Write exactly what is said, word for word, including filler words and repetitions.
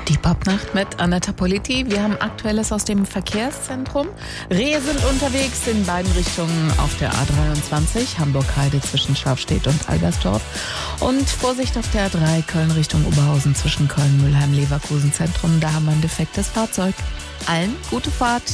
Die Popnacht mit Anetta Politi. Wir haben Aktuelles aus dem Verkehrszentrum. Rehe sind unterwegs in beiden Richtungen auf der A dreiundzwanzig, Hamburg-Heide zwischen Schafstedt und Albersdorf. Und Vorsicht auf der A drei, Köln Richtung Oberhausen zwischen Köln, Mülheim, Leverkusen Zentrum. Da haben wir ein defektes Fahrzeug. Allen gute Fahrt.